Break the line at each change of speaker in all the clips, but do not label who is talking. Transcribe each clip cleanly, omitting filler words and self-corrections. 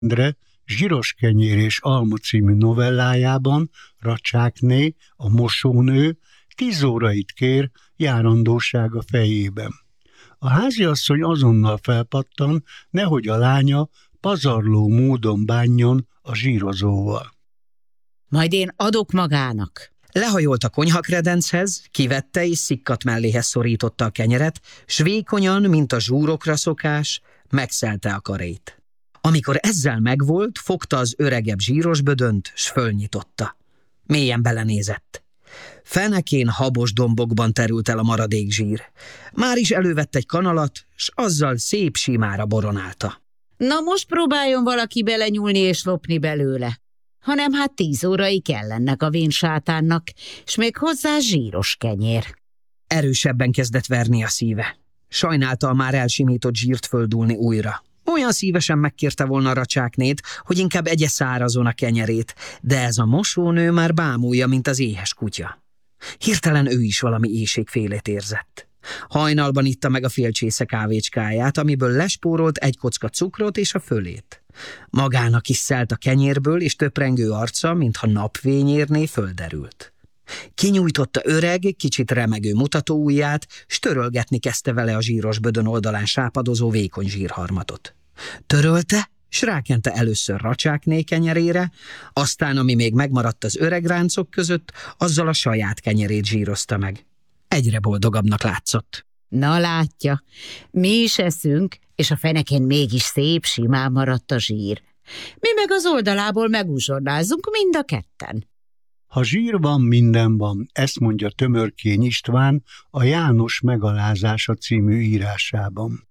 Endre Zsiros kenyér és alma című novellájában Racsákné, a mosónő 10 órait kér járandósága fejében. A háziasszony azonnal felpattan, nehogy a lánya pazarló módon bánjon a zsírozóval.
Majd én adok magának.
Lehajolt a konyhakredenchez, kivette és szikkat melléhez szorította a kenyeret, s vékonyan, mint a zsúrokra szokás, megszelte a karét. Amikor ezzel megvolt, fogta az öregebb zsíros bödönt, s fölnyitotta. Mélyen belenézett. Fenekén habos dombokban terült el a maradék zsír. Már is elővett egy kanalat, s azzal szép simára boronálta.
Na most próbáljon valaki belenyúlni és lopni belőle. Hanem hát 10 órai kell ennek a vén sátánnak, s még hozzá zsíros kenyér.
Erősebben kezdett verni a szíve. Sajnálta a már elsimított zsírt földulni újra. Olyan szívesen megkérte volna Racsáknét, hogy inkább egye szárazon a kenyerét, de ez a mosónő már bámulja, mint az éhes kutya. Hirtelen ő is valami éhségfélét érzett. Hajnalban itta meg a fél csésze kávécskáját, amiből lespórolt egy kocka cukrot és a fölét. Magának is szelt a kenyérből, és töprengő arca, mintha napfényérné, földerült. Kinyújtotta öreg, kicsit remegő mutatóujját, s törölgetni kezdte vele a zsíros bödön oldalán sápadozó vékony zsírharmatot. Törölte, s rákente először Racsákné kenyerére, aztán, ami még megmaradt az öreg ráncok között, azzal a saját kenyerét zsírozta meg. Egyre boldogabbnak látszott.
Na látja, mi is eszünk, és a fenekén mégis szép simán maradt a zsír. Mi meg az oldalából meguzsornázunk mind a ketten.
Ha zsír van, minden van, ezt mondja Tömörkény István a János megalázása című írásában.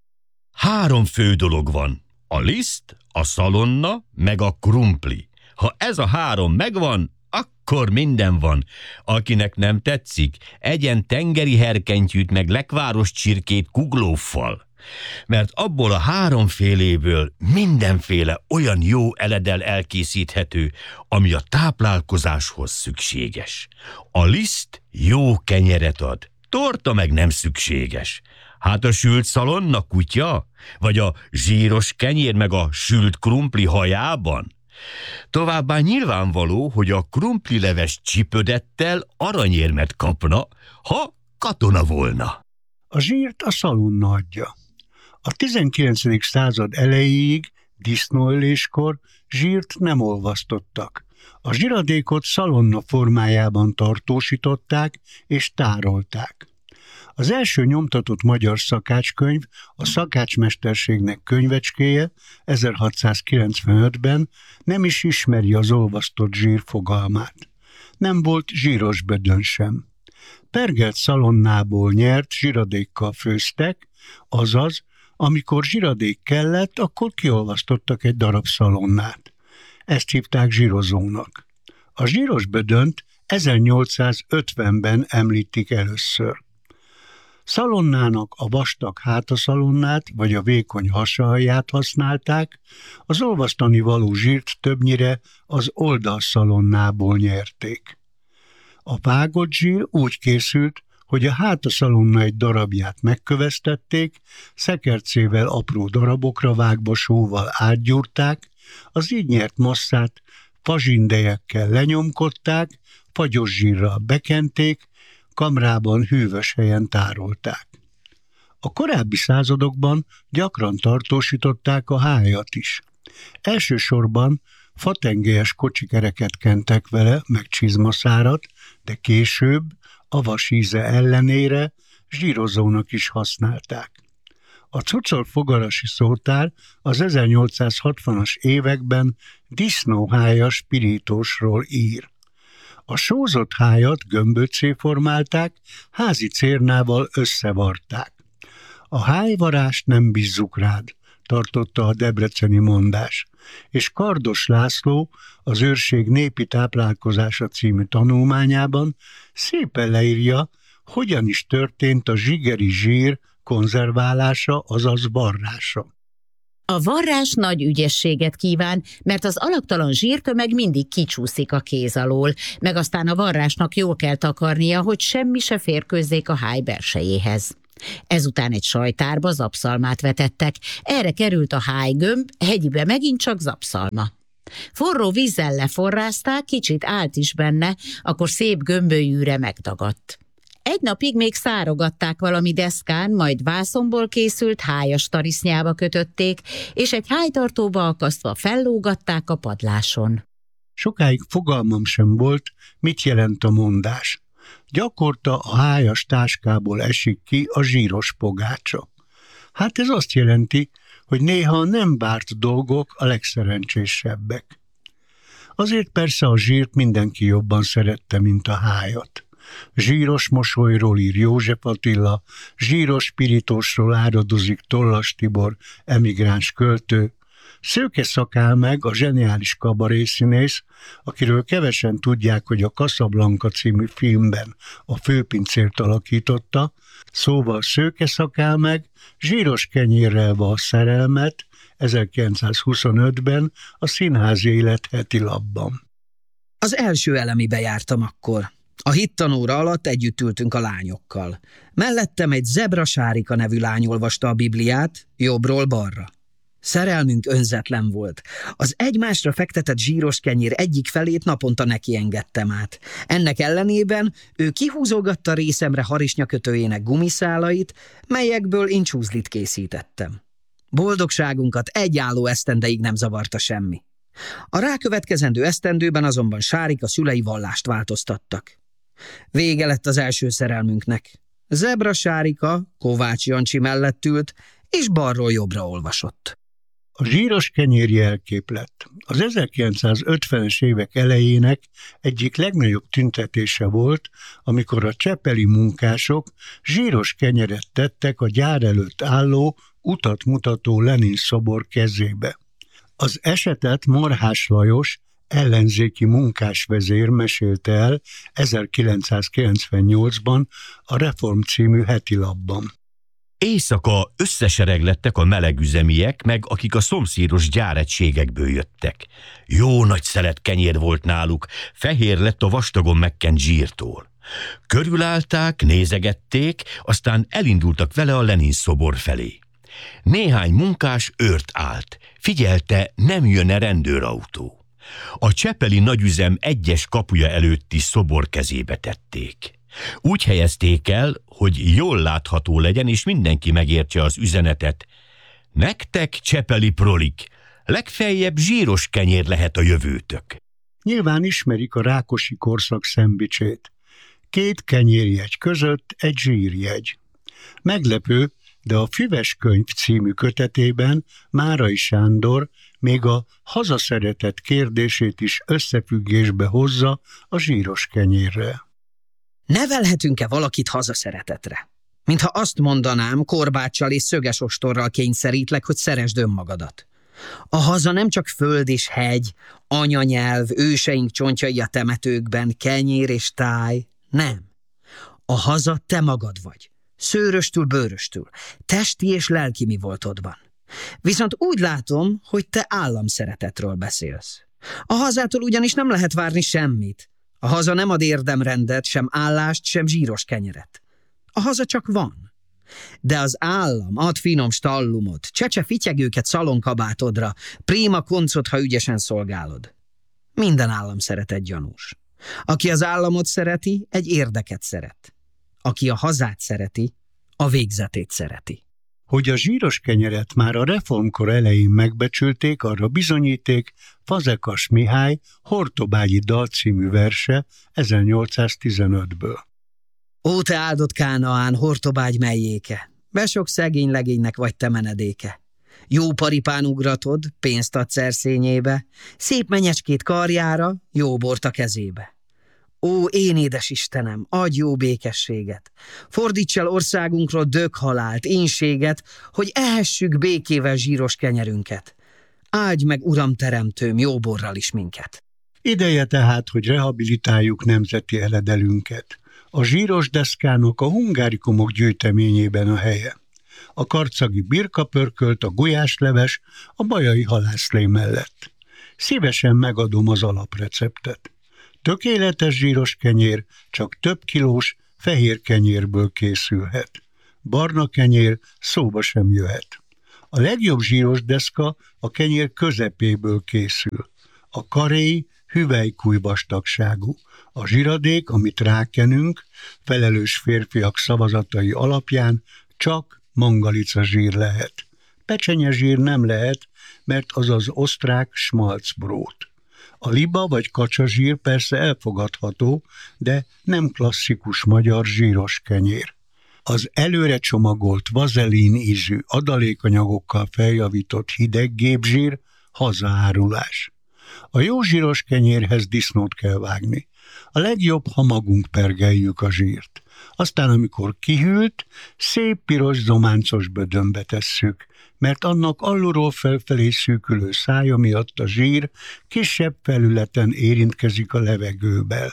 3 fő dolog van, a liszt, a szalonna, meg a krumpli. Ha ez a 3 megvan, akkor minden van. Akinek nem tetszik, egyen tengeri herkentyűt meg lekváros csirkét kuglóffal. Mert abból a 3 féléből mindenféle olyan jó eledel elkészíthető, ami a táplálkozáshoz szükséges. A liszt jó kenyeret ad, torta meg nem szükséges. Hát a sült szalonna kutya? Vagy a zsíros kenyér meg a sült krumpli hajában? Továbbá nyilvánvaló, hogy a krumplileves csipödettel aranyérmet kapna, ha katona volna.
A zsírt a szalonna adja. A 19. század elejéig, disznóöléskor zsírt nem olvasztottak. A zsiradékot szalonna formájában tartósították és tárolták. Az első nyomtatott magyar szakácskönyv, a Szakácsmesterségnek könyvecskéje 1695-ben nem is ismeri az olvasztott zsír fogalmát. Nem volt zsíros bödön sem. Pergelt szalonnából nyert zsiradékkal főztek, azaz, amikor zsiradék kellett, akkor kiolvasztottak egy darab szalonnát. Ezt hívták zsírozónak. A zsíros bödönt 1850-ben említik először. Szalonnának a vastag hátaszalonnát vagy a vékony hasaalját használták, az olvasztani való zsírt többnyire az oldalszalonnából nyerték. A vágott zsír úgy készült, hogy a hátaszalonna egy darabját megkövesztették, szekercével apró darabokra vágva sóval átgyúrták, az így nyert masszát fazsindelyekkel lenyomkodták, fagyos zsírral bekenték, kamrában hűvös helyen tárolták. A korábbi századokban gyakran tartósították a hájat is. Elsősorban fatengelyes kocsikereket kentek vele, meg csizmaszárat, de később, a vas íze ellenére zsírozónak is használták. A Cucor fogarasi szótár az 1860-as években disznóhájas spirítósról ír. A sózott hájat gömböccé formálták, házi cérnával összevarták. A hájvarást nem bízzuk rád, tartotta a debreceni mondás, és Kardos László az Őrség népi táplálkozása című tanulmányában szépen leírja, hogyan is történt a zsigeri zsír konzerválása, azaz varrása.
A varrás nagy ügyességet kíván, mert az alaptalan zsírtömeg mindig kicsúszik a kéz alól, meg aztán a varrásnak jól kell takarnia, hogy semmi se férkőzzék a háj belsejéhez. Ezután egy sajtárba zapszalmát vetettek, erre került a hálygömb, hegyibe megint csak zapszalma. Forró vízzel leforrázták, kicsit állt is benne, akkor szép gömbölyűre megdagadt. Egy napig még szárogatták valami deszkán, majd vászonból készült hájas tarisznyába kötötték, és egy hájtartóba akasztva fellógatták a padláson.
Sokáig fogalmam sem volt, mit jelent a mondás. Gyakorta a hájas táskából esik ki a zsíros pogácsa. Hát ez azt jelenti, hogy néha a nem várt dolgok a legszerencsésebbek. Azért persze a zsírt mindenki jobban szerette, mint a hájat. Zsíros mosolyról ír József Attila, zsíros spiritosról áradozik Tollas Tibor, emigráns költő, Szőke Szakálmeg, a zseniális kabarészínész, akiről kevesen tudják, hogy a Casablanca című filmben a főpincért alakította, szóval Szőke Szakálmeg Zsíros kenyérrel val szerelmet 1925-ben a Színházi Élet heti lapban.
Az első elemibe jártam akkor. A hittanóra alatt együtt ültünk a lányokkal. Mellettem egy Zebra Sárika nevű lány olvasta a Bibliát, jobbról balra. Szerelmünk önzetlen volt. Az egymásra fektetett zsíros kenyér egyik felét naponta neki engedtem át. Ennek ellenében ő kihúzogatta részemre harisnyakötőjének gumiszálait, melyekből én csúzlit készítettem. Boldogságunkat egy álló esztendeig nem zavarta semmi. A rákövetkezendő esztendőben azonban Sárika szülei vallást változtattak. Vége lett az első szerelmünknek. Zebra Sárika Kovács Jancsi mellett ült, és balról jobbra olvasott.
A zsíros kenyér jelképlet az 1950-es évek elejének egyik legnagyobb tüntetése volt, amikor a csepeli munkások zsíros kenyeret tettek a gyár előtt álló, utat mutató Lenin szobor kezébe. Az esetet Marhás Lajos, ellenzéki munkásvezér mesélte el 1998-ban a Reform című heti lapban.
Éjszaka összesereglettek a melegüzemiek, meg akik a szomszédos gyáregységekből jöttek. Jó nagy szelet kenyér volt náluk, fehér lett a vastagon megkent zsírtól. Körülállták, nézegették, aztán elindultak vele a Lenin szobor felé. Néhány munkás őrt állt, figyelte, nem jön-e rendőrautó. A csepeli nagyüzem egyes kapuja előtti szobor kezébe tették. Úgy helyezték el, hogy jól látható legyen, és mindenki megértse az üzenetet. Nektek, csepeli prolik, legfeljebb zsíros kenyér lehet a jövőtök.
Nyilván ismerik a Rákosi korszak szendvicsét. 2 kenyérjegy között egy zsírjegy. Meglepő, de a Füves könyv című kötetében Márai Sándor még a hazaszeretet kérdését is összefüggésbe hozza a zsíros kenyérrel.
Nevelhetünk-e valakit hazaszeretetre? Mintha azt mondanám, korbáccsal és szöges ostorral kényszerítlek, hogy szeresd önmagadat. A haza nem csak föld és hegy, anyanyelv, őseink csontjai a temetőkben, kenyér és táj, nem. A haza te magad vagy, szőröstül, bőröstül, testi és lelki mi voltodban. Viszont úgy látom, hogy te államszeretetről beszélsz. A hazától ugyanis nem lehet várni semmit. A haza nem ad érdemrendet, sem állást, sem zsíros kenyeret. A haza csak van. De az állam ad finom stallumot, csecse fityegőket szalonkabátodra, préma koncot, ha ügyesen szolgálod. Minden állam szeret egy gyanús. Aki az államot szereti, egy érdeket szeret. Aki a hazát szereti, a végzetét szereti.
Hogy a zsíros kenyeret már a reformkor elején megbecsülték, arra bizonyíték Fazekas Mihály Hortobágyi dal című verse 1815-ből.
Ó, te áldott Kánaán, Hortobágy melyéke, besok szegény legénynek vagy te menedéke. Jó paripán ugratod, pénzt adsz szerszényébe, szép menyecskét karjára, jó bort a kezébe. Ó, én édes Istenem, adj jó békességet, fordíts el országunkról döghalált, énséget, hogy ehessük békével zsíros kenyerünket. Áldj meg, Uram teremtőm, jó borral is minket.
Ideje tehát, hogy rehabilitáljuk nemzeti eledelünket. A zsíros deszkának a hungárikumok gyűjteményében a helye. A karcagi birkapörkölt, a gulyásleves, a bajai halászlé mellett. Szívesen megadom az alapreceptet. Tökéletes zsíros kenyér csak több kilós fehér kenyérből készülhet. Barna kenyér szóba sem jöhet. A legjobb zsíros deszka a kenyér közepéből készül. A karéj hüvelykúj vastagságú. A zsiradék, amit rákenünk, felelős férfiak szavazatai alapján csak mangalica zsír lehet. Pecsenye zsír nem lehet, mert az az osztrák schmalzbrot. A liba vagy kacsazsír persze elfogadható, de nem klasszikus magyar zsíros kenyér. Az előre csomagolt vazelin ízű adalékanyagokkal feljavított hideg gépzsír hazaárulás. A jó zsíros kenyérhez disznót kell vágni. A legjobb, ha magunk pergeljük a zsírt. Aztán, amikor kihűlt, szép piros zománcos bödönbe tesszük, mert annak alulról felfelé szűkülő szája miatt a zsír kisebb felületen érintkezik a levegővel.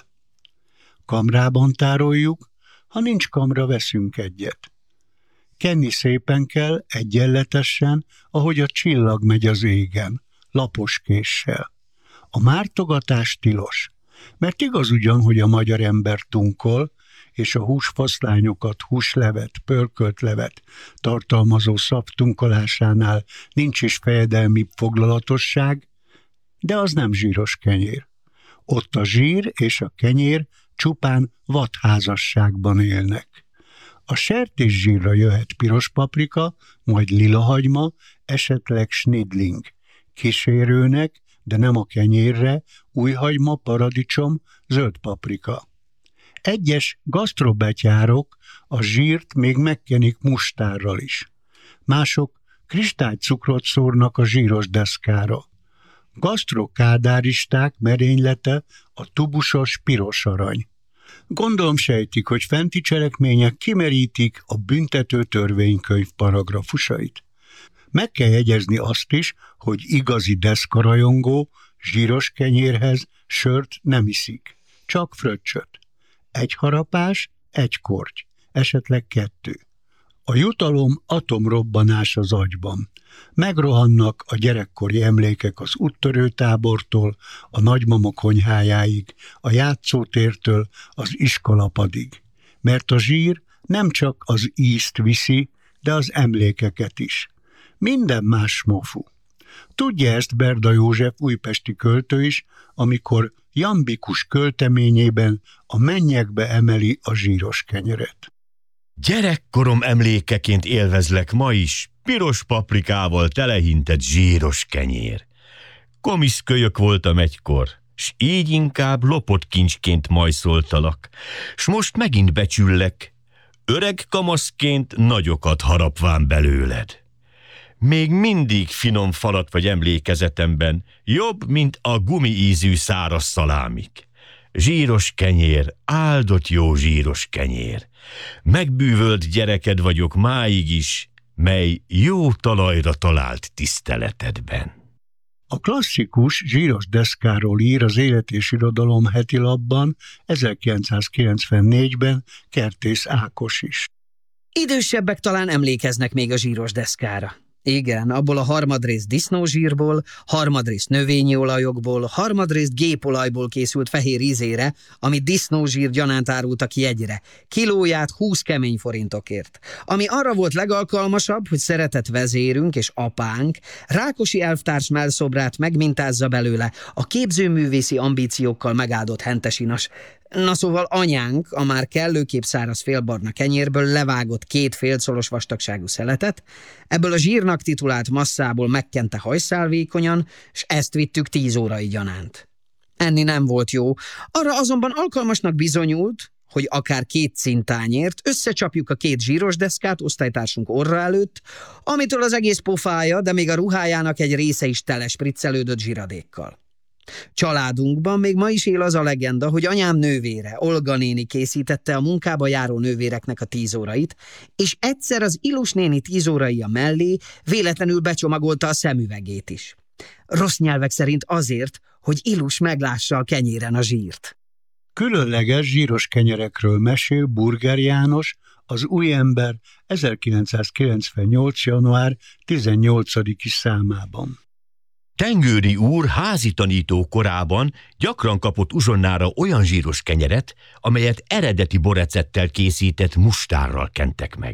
Kamrában tároljuk, ha nincs kamra, veszünk egyet. Kenni szépen kell, egyenletesen, ahogy a csillag megy az égen, lapos késsel. A mártogatás tilos, mert igaz ugyan, hogy a magyar ember tunkol, és a húsfaszlányokat, húslevet, pörkölt levet tartalmazó szav tunkolásánál nincs is fejedelmibb foglalatosság, de az nem zsíros kenyér. Ott a zsír és a kenyér csupán vadházasságban élnek. A sertészsírra jöhet piros paprika, majd lilahagyma, esetleg snidling. Kísérőnek, de nem a kenyérre, újhagyma, paradicsom, zöld paprika. Egyes gasztrobetyárok a zsírt még megkenik mustárral is. Mások kristálycukrot szórnak a zsíros deszkára. Gasztrokádáristák merénylete a tubusos piros arany. Gondolom sejtik, hogy fenti cselekmények kimerítik a büntető törvénykönyv paragrafusait. Meg kell jegyezni azt is, hogy igazi deszkarajongó zsíros kenyérhez sört nem iszik, csak fröccsöt. Egy harapás, egy korty, esetleg 2. A jutalom atomrobbanás az agyban. Megrohannak a gyerekkori emlékek az úttörőtábortól, a nagymama konyhájáig, a játszótértől, az iskolapadig. Mert a zsír nem csak az ízt viszi, de az emlékeket is. Minden más smofú. Tudja ezt Berda József újpesti költő is, amikor jambikus költeményében a mennyekbe emeli a zsíros kenyeret.
Gyerekkorom emlékeként élvezlek ma is piros paprikával telehintett zsíros kenyér. Komiszkölyök voltam egykor, s így inkább lopott kincsként majszoltalak, s most megint becsüllek, öreg kamaszként nagyokat harapván belőled. Még mindig finom falat vagy emlékezetemben, jobb, mint a gumiízű száraz szalámik. Zsíros kenyér, áldott jó zsíros kenyér. Megbűvölt gyereked vagyok máig is, mely jó talajra talált tiszteletedben.
A klasszikus zsíros deszkáról ír az Élet és Irodalom heti lapban 1994-ben Kertész Ákos is.
Idősebbek talán emlékeznek még a zsíros deszkára. Igen, abból a harmadrészt disznózsírból, harmadrészt növényi olajokból, harmadrészt gépolajból készült fehér ízére, amit disznózsír gyanánt árultak jegyre, kilóját 20 kemény forintokért. Ami arra volt legalkalmasabb, hogy szeretett vezérünk és apánk Rákosi elvtárs mellszobrát megmintázza belőle a képzőművészi ambíciókkal megáldott hentesinas. Na szóval anyánk a már kellőképp száraz félbarna kenyérből levágott 2 félszolos vastagságú szeletet, ebből a zsírnak titulált masszából megkente hajszálvékonyan, s ezt vittük 10 órai gyanánt. Enni nem volt jó, arra azonban alkalmasnak bizonyult, hogy akár 2 szintányért összecsapjuk a 2 zsíros deszkát osztálytársunk orra előtt, amitől az egész pofája, de még a ruhájának egy része is telespriccelődött zsiradékkal. Családunkban még ma is él az a legenda, hogy anyám nővére, Olga néni készítette a munkába járó nővéreknek a 10 órait, és egyszer az Ilus néni 10 óraija mellé véletlenül becsomagolta a szemüvegét is. Rossz nyelvek szerint azért, hogy Ilus meglássa a kenyéren a zsírt.
Különleges zsíros kenyerekről mesél Burger János, az Új Ember 1998. január 18-i számában.
Tengőri úr házi tanító korában gyakran kapott uzsonnára olyan zsíros kenyeret, amelyet eredeti borecepttel készített mustárral kentek meg.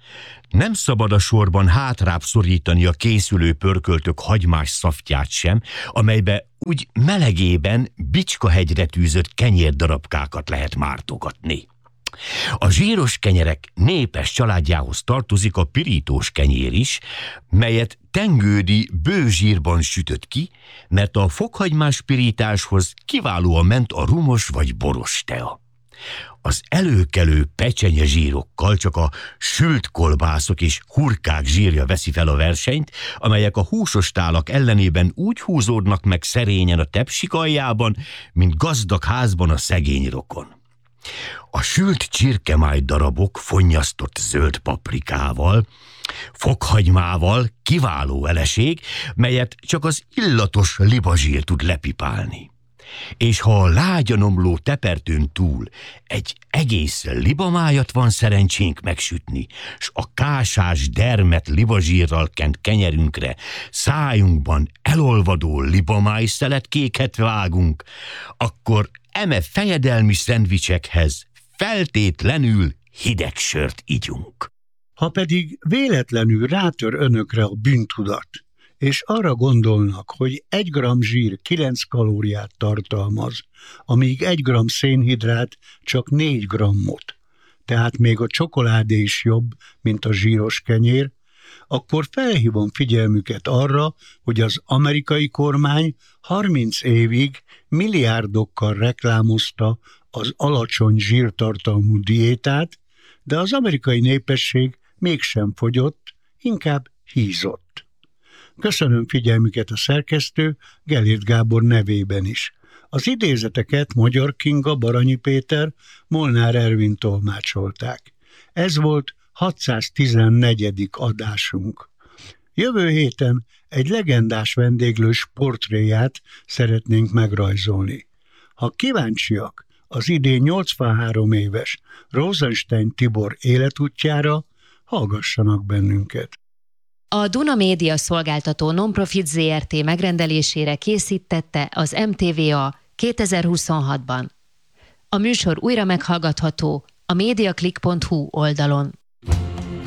Nem szabad a sorban hátrább szorítani a készülő pörköltök hagymás szaftját sem, amelybe úgy melegében bicskahegyre tűzött kenyérdarabkákat lehet mártogatni. A zsíros kenyerek népes családjához tartozik a pirítós kenyér is, melyet tengődi bőzsírban sütött ki, mert a fokhagymás pirításhoz kiválóan ment a rumos vagy boros tea. Az előkelő pecsenye zsírokkal csak a sült kolbászok és hurkák zsírja veszi fel a versenyt, amelyek a húsos tálak ellenében úgy húzódnak meg szerényen a tepsik aljában, mint gazdag házban a szegény rokon. A sült csirkemáj darabok fonnyasztott zöld paprikával, fokhagymával kiváló eleség, melyet csak az illatos libazsír tud lepipálni. És ha a lágyan omló tepertőn túl egy egész libamájat van szerencsénk megsütni, s a kásás dermet libazsírral kent kenyerünkre szájunkban elolvadó libamáj szeletkéket vágunk, akkor eme fejedelmi szendvicsekhez feltétlenül hideg sört igyunk.
Ha pedig véletlenül rátör önökre a bűntudat, és arra gondolnak, hogy 1 g zsír 9 kalóriát tartalmaz, amíg 1 g szénhidrát csak 4 g-ot, tehát még a csokoládé is jobb, mint a zsíros kenyér, akkor felhívom figyelmüket arra, hogy az amerikai kormány 30 évig milliárdokkal reklámozta az alacsony zsírtartalmú diétát, de az amerikai népesség mégsem fogyott, inkább hízott. Köszönöm figyelmüket a szerkesztő Gellért Gábor nevében is. Az idézeteket Magyar Kinga, Baranyi Péter, Molnár Ervin tolmácsolták. Ez volt 614. adásunk. Jövő héten egy legendás vendéglős portréját szeretnénk megrajzolni. Ha kíváncsiak az idén 83 éves Rosenstein Tibor életútjára, hallgassanak bennünket.
A Duna Média Szolgáltató Nonprofit Zrt. Megrendelésére készítette az MTVA 2026-ban. A műsor újra meghallgatható a mediaclick.hu oldalon.